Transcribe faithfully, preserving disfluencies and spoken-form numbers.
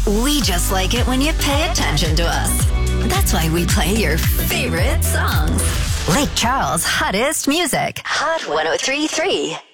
We just like it when you pay attention to us. That's why we play your favorite songs. Lake Charles' hottest music. Hot one oh three point three.